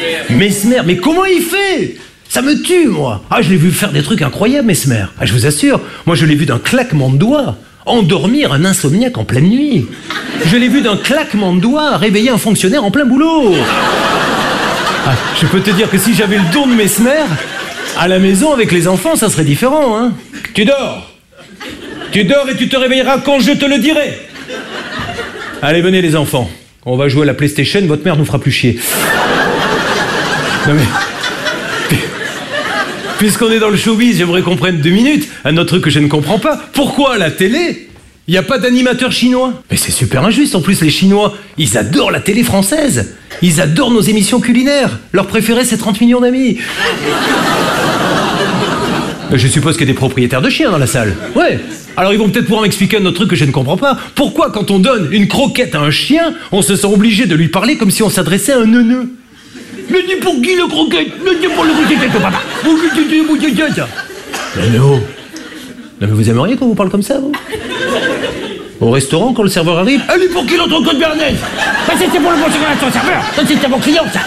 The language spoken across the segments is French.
Mesmer, mais comment il fait? Ça me tue, moi. Ah, je l'ai vu faire des trucs incroyables, Mesmer. Ah, je vous assure, moi je l'ai vu d'un claquement de doigts endormir un insomniaque en pleine nuit. Je l'ai vu d'un claquement de doigts réveiller un fonctionnaire en plein boulot. Ah, je peux te dire que si j'avais le don de Mesmer, à la maison avec les enfants, ça serait différent, hein. Tu dors. Tu dors et tu te réveilleras quand je te le dirai. Allez, venez les enfants. On va jouer à la PlayStation, votre mère nous fera plus chier. Non mais... Puisqu'on est dans le showbiz, j'aimerais qu'on prenne 2 minutes. Un autre truc que je ne comprends pas. Pourquoi à la télé, il n'y a pas d'animateur chinois? Mais c'est super injuste. En plus, les Chinois, ils adorent la télé française. Ils adorent nos émissions culinaires. Leur préféré, c'est 30 millions d'amis. Je suppose qu'il y a des propriétaires de chiens dans la salle. Ouais. Alors ils vont peut-être pouvoir m'expliquer un autre truc que je ne comprends pas. Pourquoi, quand on donne une croquette à un chien, on se sent obligé de lui parler comme si on s'adressait à un neuneu? Mais dis pour qui le croquette? Mais dis pour le croquette, papa. Mais oh. Non mais vous aimeriez qu'on vous parle comme ça, vous? Au restaurant, quand le serveur arrive, allez pour qui l'autre côte bernaise? Mais c'était pour le bon serveur. Ça c'était mon client, ça.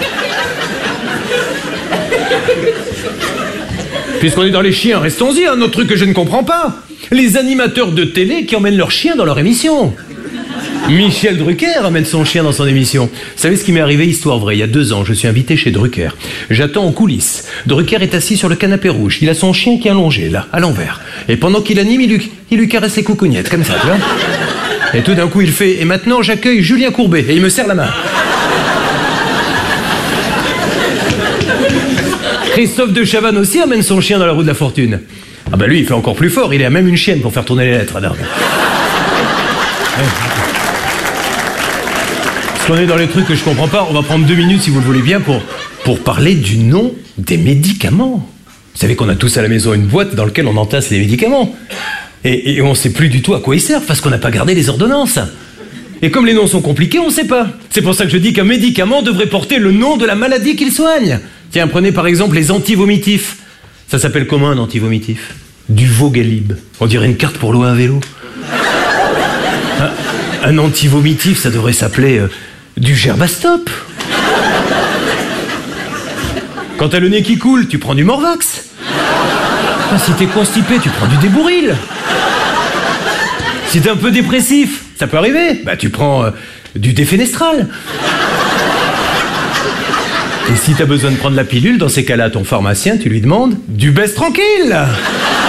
Puisqu'on est dans les chiens, restons-y, un autre truc que je ne comprends pas. Les animateurs de télé qui emmènent leurs chiens dans leur émission. Michel Drucker amène son chien dans son émission. Vous savez ce qui m'est arrivé, histoire vraie, il y a 2 ans, je suis invité chez Drucker. J'attends en coulisses. Drucker est assis sur le canapé rouge. Il a son chien qui est allongé, là, à l'envers. Et pendant qu'il anime, il lui caresse les coucougnettes, comme ça, tu vois. Et tout d'un coup, il fait « Et maintenant, j'accueille Julien Courbet. » Et il me serre la main. Christophe de Chavannes aussi amène son chien dans la roue de la fortune. Ah bah lui, il fait encore plus fort. Il a même une chienne pour faire tourner les lettres. Alors. Parce qu'on est dans les trucs que je comprends pas, on va prendre 2 minutes, si vous le voulez bien, pour parler du nom des médicaments. Vous savez qu'on a tous à la maison une boîte dans laquelle on entasse les médicaments. Et on sait plus du tout à quoi ils servent, parce qu'on n'a pas gardé les ordonnances. Et comme les noms sont compliqués, on sait pas. C'est pour ça que je dis qu'un médicament devrait porter le nom de la maladie qu'il soigne. Tiens, prenez par exemple les antivomitifs. Ça s'appelle comment un antivomitif? Du Vogalib. On dirait une carte pour louer un vélo. Un antivomitif, ça devrait s'appeler du Gerbastop. Quand t'as le nez qui coule, tu prends du Morvax. Si t'es constipé, tu prends du Débouril. Si t'es un peu dépressif, ça peut arriver, bah tu prends du Défenestral. Et si t'as besoin de prendre la pilule, dans ces cas-là, ton pharmacien, tu lui demandes du Baisse Tranquille.